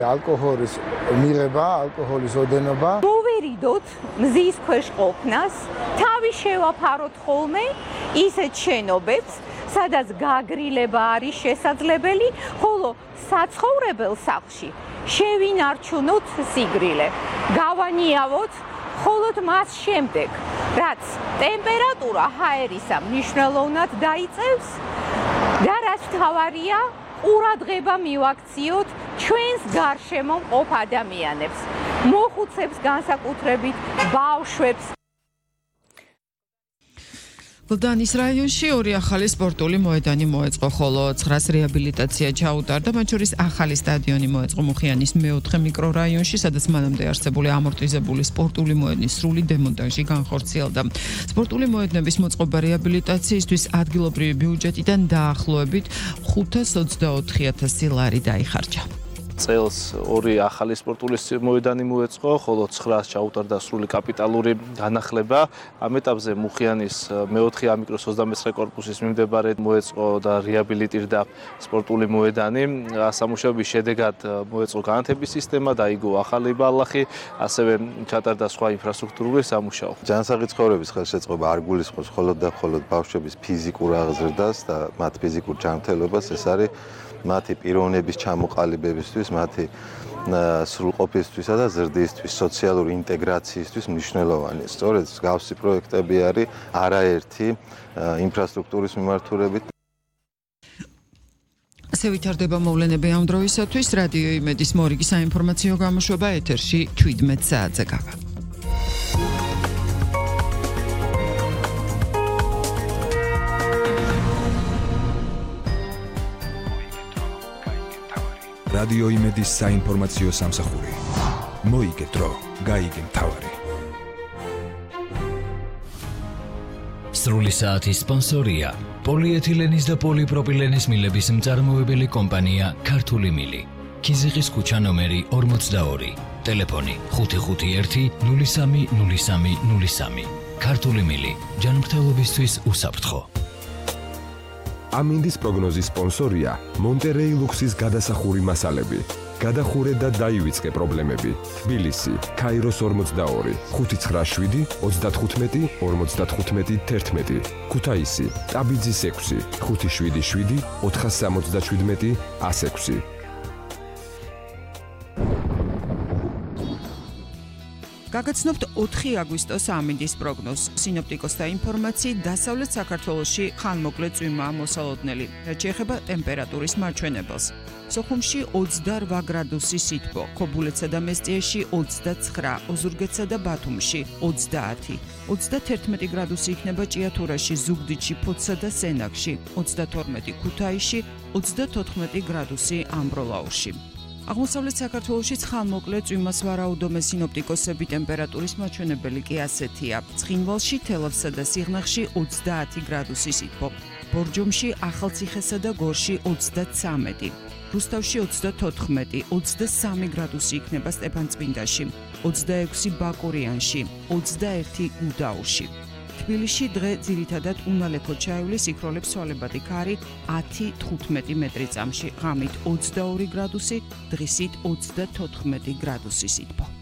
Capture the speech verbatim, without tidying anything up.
ალკოჰოლის მიღება, ალკოჰოლის ოდენობა. მოვერიდოთ მზის ქვეშ ყოფნას, თავი შევაფაროთ ხოლმე ისეთ შენობებს, სადაც გაგრილება არის შესაძლებელი, ხოლო საცხოვრებელ სახლში შევინარჩუნოთ სიგრილე. გავანიავოთ მხოლოდ მას შემდეგ, რაც ტემპერატურა ჰაერისა მნიშვნელოვნად დაიწევს და რაც მთავარია, ყურადღება მივაქციოთ ჩვენს გარშემო მყოფ ადამიანებს, მოხუცებს განსაკუთრებით, ბავშვებს. გლდანის რაიონში ორი ახალი სპორტული მოედანი მოეწყო, ხოლო ცხრას რეაბილიტაცია ჩაუტარდა, მათ შორის ახალი სტადიონი მოეწყო მუხიანის მეოთხე მიკრორაიონში, სადაც მანამდე არსებული ამორტიზებული სპორტული მოედნის სრული დემონტაჟი განხორციელდა. სპორტული მოედნების მოწყობა რეაბილიტაციისთვის ადგილობრივი ბიუჯეტიდან დაახლოებით ხუთას ოცდაოთხი ათასი ლარი დაიხარჯა. წელს ორი ახალი სპორტული მოედანი მოეწყო, ხოლო ცხრას ჩაუტარდა სრული კაპიტალური განახლება. ამ ეტაპზე მუხიანის მეოთხე ამიკროს ოცდამეცხრე კორპუსის მიმდებარედ მოეწყო და რეაბილიტირდა სპორტული მოედანი. სამუშაოების შედეგად მოეწყო განათების სისტემა, დაიგო ახალი ბალახი, ასევე ჩატარდა სხვა ინფრასტრუქტურული სამუშაო. ჯანსაღი ცხოვრების ხელშეწყობა არ გულისხმობს მხოლოდ და მხოლოდ ბავშვების ფიზიკურ აღზრდას და მათ ფიზიკურ ჯანმრთელობას, ეს არის მათი პიროვნების ჩამოყალიბებისთვის, მათი სრულყოფისთვისა და ზრდისთვის, სოციალური ინტეგრაციისთვის მნიშვნელოვანი. სწორედ მსგავსი პროექტები არის არაერთი ინფრასტრუქტურის მიმართულებით. ასე ვითარდება მოვლენები ამ დროისათვის. რადიო იმედის მორიგი საინფორმაციო გამოშვება ეთერში ჩვიდმეტ საათზე გავა. რადიო იმედის საინფორმაციო სამსახური. მოიგე დრო, გაიგე მთავარი. სრული საათის სპონსორია პოლიეთილენის და პოლიპროპილენის მილების მწარმოებელი კომპანია ქართული მილი. ქიზიყის ქუჩა ნომერი ორმოცდაორი. ტელეფონი ხუთი ხუთი ერთი ნული სამი ნული სამი ნული სამი. ქართული მილი. ჯანმრთელობისთვის უსაფრთხო. ამინდის პროგნოზის სპონსორია მონტერეი ლუქსის გადასახური მასალები. გადახურე და დაივიწყე პრობლემები. თბილისი, ქაიროს ორმოცდაორი, ხუთი ცხრა შვიდი ოცდათხუთმეტი ორმოცდათხუთმეტი თერთმეტი. ქუთაისი, ტაბიძის ექვსი, ხუთი შვიდი შვიდი ოთხასამოცდაშვიდმეტი ას ექვსი. გაგაცნობთ ოთხი აგვისტოს ამინდის პროგნოზს. სინოპტიკოსთა ინფორმაციით, დასავლეთ საქართველოში ხანმოკლე წვიმაა მოსალოდნელი, რაც შეეხება ტემპერატურის მაჩვენებელს. სოხუმში ოცდარვა გრადუსი სითბო, ქობულეთსა და მესტიაში ოცდაცხრა, ოზურგეთსა და ბათუმში ოცდაათი, ოცდათერთმეტი გრადუსი იქნება ჭიათურაში, ზუგდიდში, ფოთსა და სენაკში, ოცდათორმეტი ქუთაისში, ოცდათოთხმეტი გრადუსი ამბროლაურში. აღმოსავლეთ საქართველოში ხანმოკლე წვიმას ვარაუდობენ სინოპტიკოსები, ტემპერატურის მაჩვენებელი კი ასეთია. ცხინვალში, თელავსა და სიღნაღში ოცდაათი გრადუსი სითბო, ბორჯომში, ახალციხესა და გორში ოცდაცამეტი, რუსთავში ოცდათოთხმეტი, ოცდასამი გრადუსი იქნება სტეფანწმინდაში, ოცდაექვსი ბაკურიანში, ოცდაერთი გუდაურში. თბილისში დღე ძირითადად უნალექო ჩაივლის, იქროლებს ცვალებადი ქარი ათი თხუთმეტი მეტრი წამში, ღამით ოცდაორი გრადუსი, დღისით ოცდათოთხმეტი გრადუსი სითბო.